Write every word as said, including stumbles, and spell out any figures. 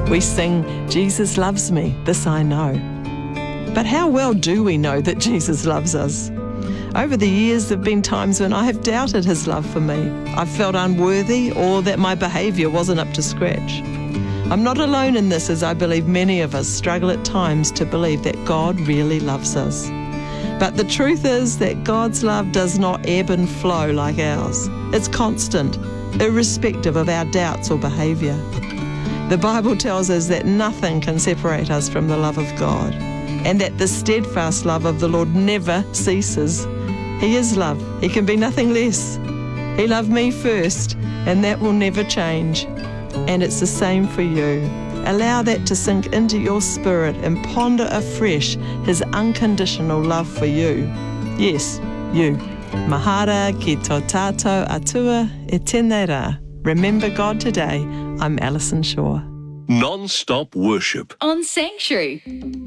We sing, Jesus loves me, this I know. But how well do we know that Jesus loves us? Over the years, there have been times when I have doubted his love for me. I've felt unworthy or that my behaviour wasn't up to scratch. I'm not alone in this, as I believe many of us struggle at times to believe that God really loves us. But the truth is that God's love does not ebb and flow like ours. It's constant, irrespective of our doubts or behaviour. The Bible tells us that nothing can separate us from the love of God, and that the steadfast love of the Lord never ceases. He is love. He can be nothing less. He loved me first, and that will never change. And it's the same for you. Allow that to sink into your spirit and ponder afresh his unconditional love for you. Yes, you. Mahara ki tō tātou atua e tēnei rā. Remember God today. I'm Alison Shaw. Non-stop worship on Sanctuary.